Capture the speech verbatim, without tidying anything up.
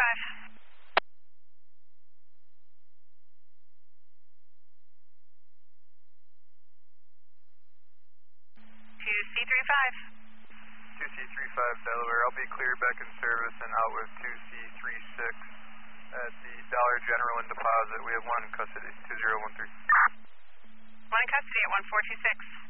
five. two C three five. two C three five Delaware, I'll be cleared back in service and out with two C three six at the Dollar General in deposit. We have one in custody, two zero one three. One in custody at one four two six.